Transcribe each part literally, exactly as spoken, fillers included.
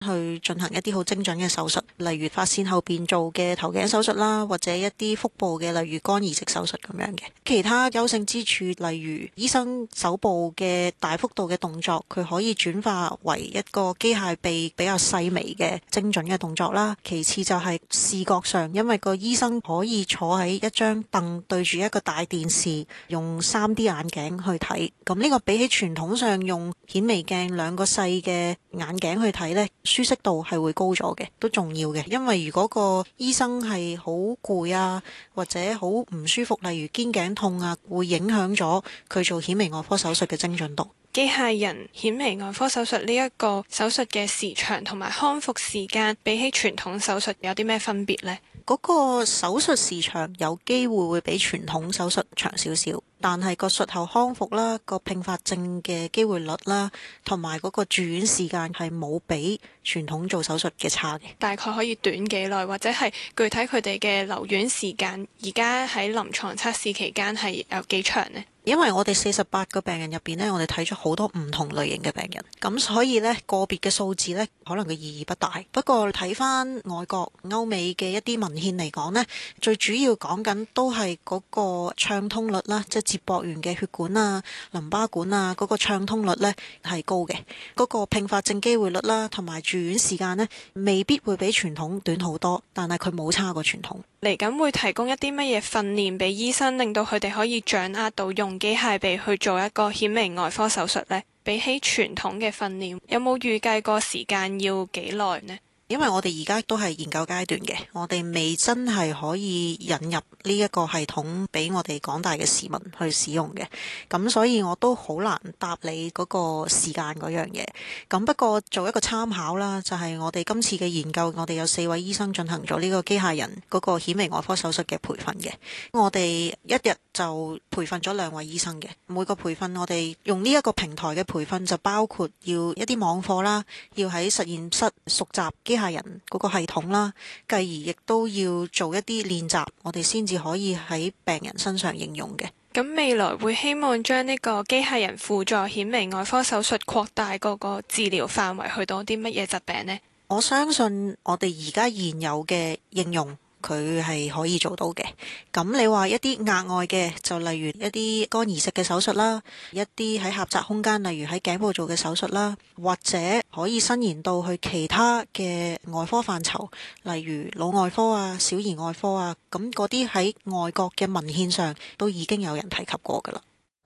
去進行一啲好精準嘅手術，例如髮線後邊做嘅頭頸手術啦，或者一啲腹部嘅，例如肝移植手術咁樣嘅。其他優勝之處，例如醫生手部嘅大幅度嘅動作，佢可以轉化為一個機械臂比較細微嘅精準嘅動作啦。其次就係視覺上，因為個醫生可以坐喺一張凳對住一個大電視，用 三 D 眼鏡去睇。咁呢個比起傳統上用顯微鏡兩個細嘅眼鏡去睇呢，舒適度係會高咗嘅，都重要嘅。因為如果個醫生係好攰啊，或者好唔舒服，例如肩頸痛啊，會影響咗佢做顯微外科手術嘅精準度。 機械人顯微外科手術呢一個手術嘅時長同埋康復時間，比起傳統手術有啲咩分別呢？ 嗰個手術時長有機會會比傳統手術長少少，但係個術後康復啦、個併發症嘅機會率啦，同埋嗰個住院時間係冇比傳統做手術嘅差嘅。 大概可以短幾耐，或者係具體佢哋嘅留院時間，而家喺臨床測試期間係有幾長呢？ 因為我哋四十八個病人入邊呢，我哋睇咗好多唔同類型嘅病人，咁所以呢個別嘅數字呢，可能嘅意義不大。不過睇翻外國歐美嘅一啲文獻嚟講呢，最主要講緊都係嗰個暢通率啦，即係接駁完嘅血管啊、淋巴管啊，嗰個暢通率呢係高嘅。嗰個併發症機會率啦，同埋住院時間呢，未必會比傳統短好多，但係佢冇差過傳統。 嚟緊會提供一啲乜嘢訓練俾醫生，令到佢哋可以掌握到用機械臂去做一個顯微外科手術呢？比起傳統嘅訓練，有冇預計過時間要幾耐呢？ 因為我哋而家都係研究階段嘅，我哋未真係可以引入呢一個系統俾我哋廣大嘅市民去使用嘅，咁所以我都好難答你嗰個時間嗰樣嘢。咁不過做一個參考啦，就係我哋今次嘅研究，我哋有四位醫生進行咗呢個機械人嗰個顯微外科手術嘅培訓嘅。我哋一日就培訓咗兩位醫生嘅，每個培訓我哋用呢一個平台嘅培訓就包括要一啲網課啦，要喺實驗室熟習機械人嗰個系統啦，繼而亦都要做一啲練習，我哋先至可以喺病人身上應用嘅。 咁未來會希望將呢個機械人輔助顯微外科手術擴大嗰個治療範圍，去到啲乜嘢疾病呢？ 我相信我哋而家現有嘅應用，佢係可以做到嘅。咁你話一啲額外嘅，就例如一啲肝移植嘅手術啦，一啲喺狹窄空間，例如喺頸部做嘅手術啦，或者可以伸延到去其他嘅外科範疇，例如腦外科啊、小兒外科啊，咁嗰啲喺外國嘅文獻上都已經有人提及過㗎喇。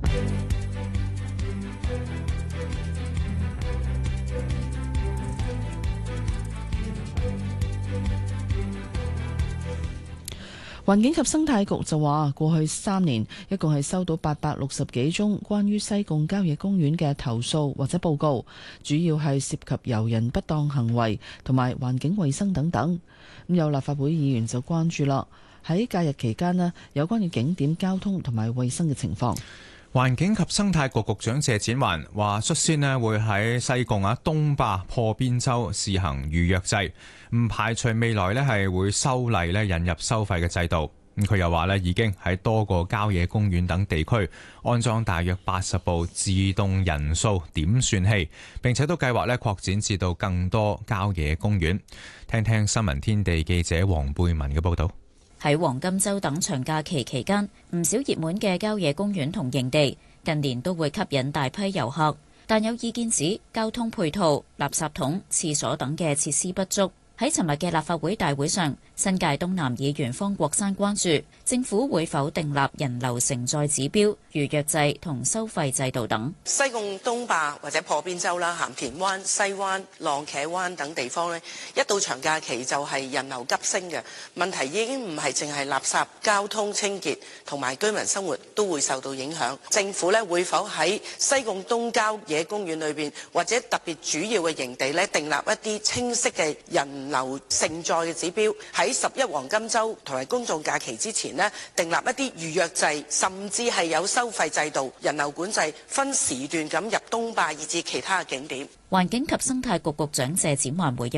環境及生態局就話，過去三年一共係收到八百六十幾宗關於西貢郊野公園嘅投訴或者報告，主要係涉及遊人不當行為同埋環境衛生等等。咁有立法會議員就關注啦，喺假日期間呢，有關嘅景點交通同埋衛生嘅情況。 環境及生態局局長謝展寰話，率先呢會喺西貢啊東壩破邊洲試行預約制，唔排除未來呢係會修例呢引入收費嘅制度。咁佢又話呢已經喺多個郊野公園等地區安裝大約八十部自動人數點算器，並且都計劃呢擴展至到更多郊野公園。聽聽新聞天地記者黃貝文嘅報道。 喺黃金週等長假期期間，唔少熱門嘅郊野公園同營地近年都會吸引大批遊客，但有意見指交通配套、垃圾桶、廁所等嘅設施不足。喺尋日嘅立法會大會上，新界東南議員方國珊關注政府會否訂立人流承載指標、預約制同收費制度等。 西貢東壩或者破邊洲啦、鹹田灣、西灣、浪茄灣等地方呢，一到長假期就係人流急升嘅問題，已經唔係淨係垃圾、交通清潔同埋居民生活都會受到影響。政府呢會否喺西貢東郊野公園裏邊或者特別主要嘅營地呢，訂立一啲清晰嘅人流承載嘅指標，喺十一黃金週同埋公眾假期之前呢，訂立一啲預約制，甚至係有收費制度、人流管制，分時段咁入東壩以至其他嘅景點。 環境及生態局局長謝展寰回應話，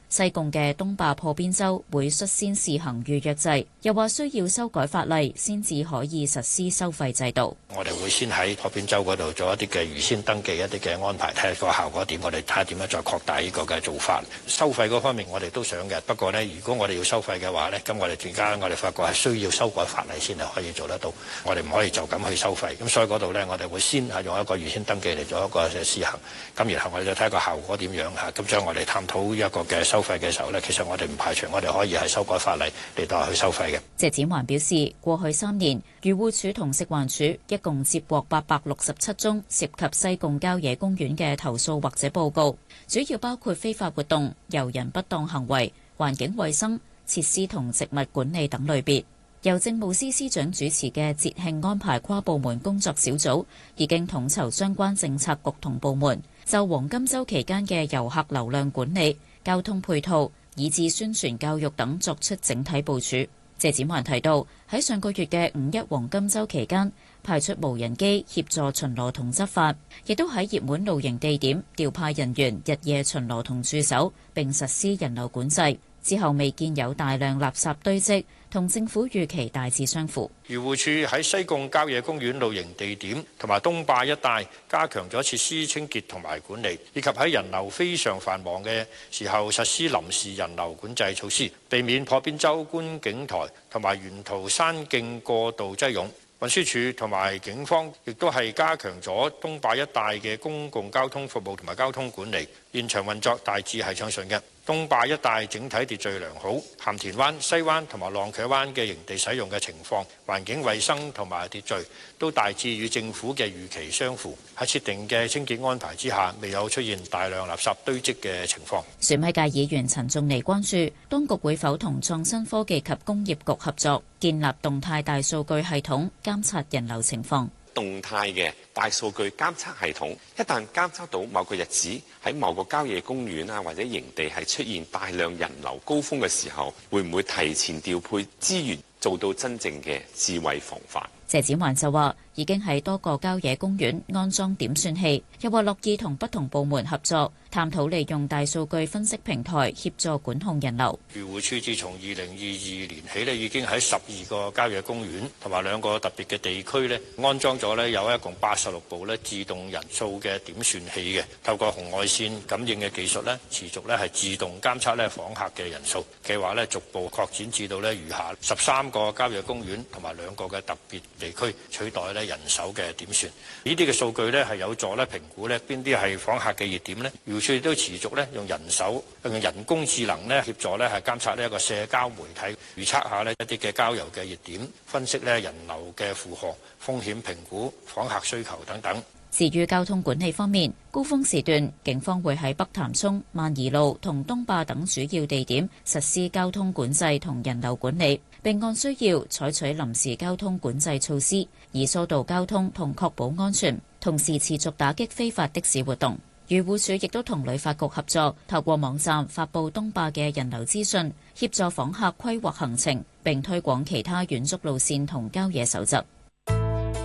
西貢嘅東壩破邊洲會率先試行預約制，又話需要修改法例先至可以實施收費制度。 我哋會先喺破邊洲嗰度做一啲嘅預先登記，一啲嘅安排，睇下個效果點，我哋睇下點樣再擴大呢個嘅做法。收費嗰方面我哋都想嘅，不過呢，如果我哋要收費嘅話呢，咁我哋而家我哋發覺係需要修改法例先係可以做得到，我哋唔可以就咁去收費。咁所以嗰度呢，我哋會先係用一個預先登記嚟做一個試行，咁然後我哋就睇下個效果點樣嚇。咁將我哋探討一個嘅收費嘅時候呢，其實我哋唔排除我哋可以係修改法例嚟到去收費嘅。 謝展寰表示，過去三年漁護署同食環署一共接獲八百六十七宗涉及西貢郊野公園嘅投訴或者報告，主要包括非法活動、遊人不當行為、環境衛生、設施同植物管理等類別。由政務司司長主持嘅節慶安排跨部門工作小組已經統籌相關政策局同部門，就黃金週期間嘅遊客流量管理、交通配套以至宣傳教育等作出整體部署。謝展寰提到，喺上個月嘅五一黃金週期間，派出無人機協助巡邏同執法，亦都喺熱門露營地點調派人員日夜巡邏同駐守，並實施人流管制。之後未見有大量垃圾堆積，同政府預期大致相符。 漁護署喺西貢郊野公園露營地點同埋東壩一帶加強咗設施清潔同埋管理，以及喺人流非常繁忙嘅時候實施臨時人流管制措施，避免破邊洲觀景台同埋沿途山徑過度擠擁。運輸署同埋警方亦都係加強咗東壩一帶嘅公共交通服務同埋交通管理，現場運作大致係暢順嘅。東壩一帶整體秩序良好，鹹田灣、西灣同埋浪茄灣嘅營地使用嘅情況、環境衛生同埋秩序都大致與政府嘅預期相符。喺設定嘅清潔安排之下，未有出現大量垃圾堆積嘅情況。 選委界議員陳仲尼關注當局會否同創新科技及工業局合作，建立動態大數據系統監察人流情況。 動態嘅大數據監測系統，一旦監測到某個日子喺某個郊野公園啊或者營地係出現大量人流高峰嘅時候，會唔會提前調配資源，做到真正嘅智慧防範？ 謝展寰就話已經喺多個郊野公園安裝點算器，又話樂意同不同部門合作，探討利用大數據分析平台協助管控人流。 漁護署自從二零二二年起咧，已經喺十二個郊野公園同埋兩個特別嘅地區咧安裝咗咧有一共八十六部咧自動人數嘅點算器嘅，透過紅外線感應嘅技術咧，持續咧係自動監測咧訪客嘅人數，計劃咧逐步擴展至到咧餘下十三個郊野公園同埋兩個嘅特別地區，取代咧人手嘅點算。呢啲嘅數據咧係有助咧評估咧邊啲係訪客嘅熱點咧。漁護署亦都持續咧用人手用人工智能咧協助咧係監察呢一個社交媒體，預測下咧一啲嘅郊遊嘅熱點，分析咧人流嘅負荷、風險評估、訪客需求等等。 至於交通管理方面，高峰時段警方會喺北潭涌、萬宜路同東壩等主要地點實施交通管制同人流管理，並按需要採取臨時交通管制措施，以疏導交通同確保安全，同時持續打擊非法的士活動。漁護署亦都同旅發局合作，透過網站發布東壩嘅人流資訊，協助訪客規劃行程，並推廣其他遠足路線同郊野守則。